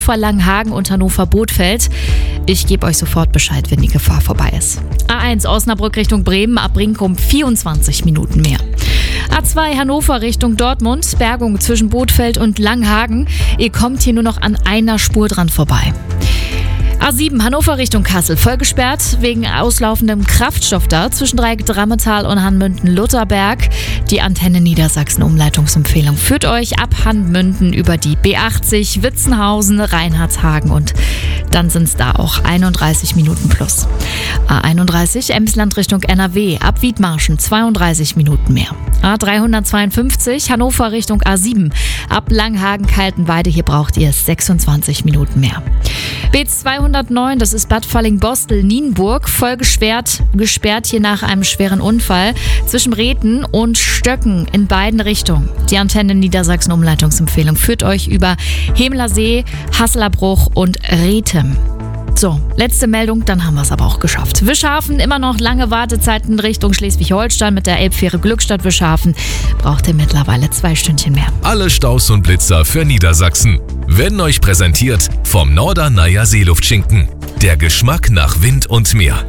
Langenhagen und Hannover-Bothfeld. Ich gebe euch sofort Bescheid, wenn die Gefahr vorbei ist. A1 Osnabrück Richtung Bremen, ab Brinkum 24 Minuten mehr. A2 Hannover Richtung Dortmund, Bergung zwischen Bothfeld und Langenhagen. Ihr kommt hier nur noch an einer Spur dran vorbei. A7 Hannover Richtung Kassel, voll gesperrt wegen auslaufendem Kraftstoff da zwischen Dreieck-Drammetal und Hanmünden-Lutherberg. Die Antenne Niedersachsen Umleitungsempfehlung führt euch ab Hanmünden über die B80, Witzenhausen, Reinhardshagen und dann sind es da auch 31 Minuten plus. A31 Emsland Richtung NRW, ab Wiedmarschen 32 Minuten mehr. A352 Hannover Richtung A7, ab Langhagen-Kaltenweide, hier braucht ihr 26 Minuten mehr. B209, das ist Bad Fallingbostel-Nienburg, voll gesperrt hier nach einem schweren Unfall zwischen Reten und Stöcken in beiden Richtungen. Die Antenne Niedersachsen Umleitungsempfehlung führt euch über Hemlersee, Hasslerbruch und Rethem. So, letzte Meldung, dann haben wir es aber auch geschafft. Wischhafen, immer noch lange Wartezeiten Richtung Schleswig-Holstein mit der Elbfähre Glückstadt-Wischhafen. Braucht ihr mittlerweile 2 Stündchen mehr. Alle Staus und Blitzer für Niedersachsen werden euch präsentiert vom Norderneier Seeluftschinken. Der Geschmack nach Wind und Meer.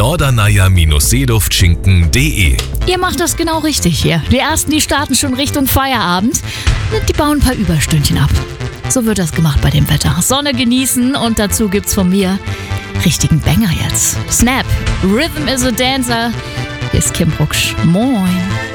Norderneier-Seeluftschinken.de. Ihr macht das genau richtig hier. Die ersten, die starten schon Richtung Feierabend. Die bauen ein paar Überstündchen ab. So wird das gemacht bei dem Wetter. Sonne genießen und dazu gibt's von mir richtigen Banger jetzt. Snap, Rhythm is a Dancer. Hier ist Kim Brucksch. Moin.